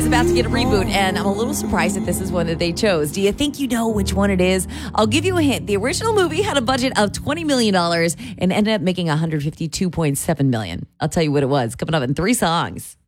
is about to get a reboot, and I'm a little surprised that this is one that they chose. Do you think you know which one it is? I'll give you a hint. The original movie had a budget of $20 million and ended up making $152.7 million. I'll tell you what it was coming up in 3 songs.